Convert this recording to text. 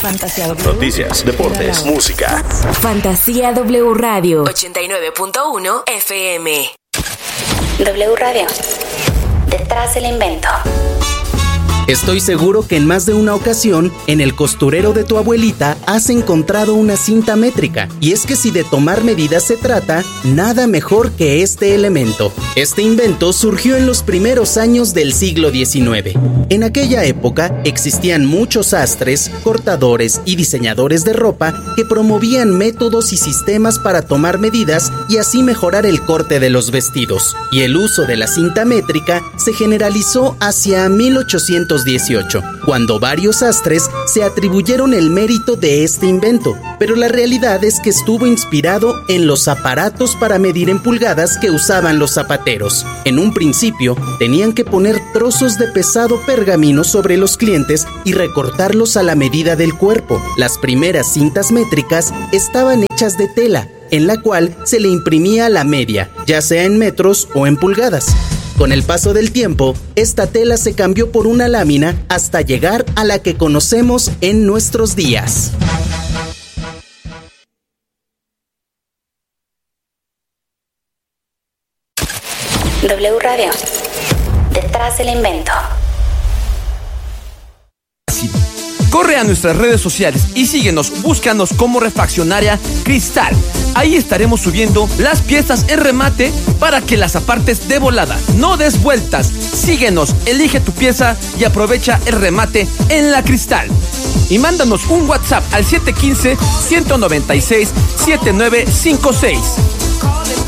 Fantasía W. Noticias, deportes, música. Fantasía W Radio 89.1 FM. W Radio. Detrás del invento. Estoy seguro que en más de una ocasión, en el costurero de tu abuelita has encontrado una cinta métrica. Y es que si de tomar medidas se trata, nada mejor que este elemento. Este invento surgió en los primeros años del siglo XIX. En aquella época existían muchos sastres, cortadores y diseñadores de ropa que promovían métodos y sistemas para tomar medidas y así mejorar el corte de los vestidos. Y el uso de la cinta métrica se generalizó hacia 1818, cuando varios sastres se atribuyeron el mérito de este invento, pero la realidad es que estuvo inspirado en los aparatos para medir en pulgadas que usaban los zapateros. En un principio, tenían que poner trozos de pesado pergamino sobre los clientes y recortarlos a la medida del cuerpo. Las primeras cintas métricas estaban hechas de tela, en la cual se le imprimía la media, ya sea en metros o en pulgadas. Con el paso del tiempo, esta tela se cambió por una lámina hasta llegar a la que conocemos en nuestros días. W Radio. Detrás del invento. Corre a nuestras redes sociales y síguenos, búscanos como Refaccionaria Cristal. Ahí estaremos subiendo las piezas en remate para que las apartes de volada. No des vueltas, síguenos, elige tu pieza y aprovecha el remate en la Cristal. Y mándanos un WhatsApp al 715-196-7956.